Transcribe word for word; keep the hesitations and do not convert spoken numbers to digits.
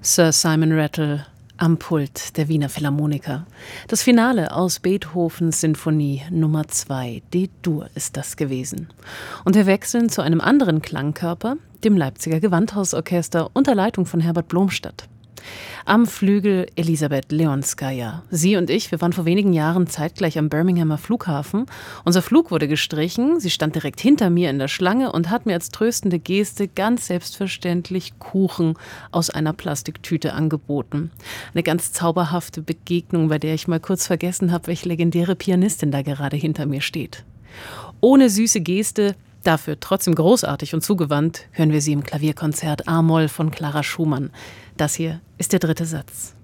Sir Simon Rattle am Pult der Wiener Philharmoniker. Das Finale aus Beethovens Sinfonie Nummer zwei, D-Dur ist das gewesen. Und wir wechseln zu einem anderen Klangkörper, dem Leipziger Gewandhausorchester unter Leitung von Herbert Blomstedt. Am Flügel Elisabeth Leonskaja. Sie und ich, wir waren vor wenigen Jahren zeitgleich am Birminghamer Flughafen. Unser Flug wurde gestrichen. Sie stand direkt hinter mir in der Schlange und hat mir als tröstende Geste ganz selbstverständlich Kuchen aus einer Plastiktüte angeboten. Eine ganz zauberhafte Begegnung, bei der ich mal kurz vergessen habe, welche legendäre Pianistin da gerade hinter mir steht. Ohne süße Geste, dafür trotzdem großartig und zugewandt, hören wir sie im Klavierkonzert A-Moll von Clara Schumann. Das hier ist der dritte Satz.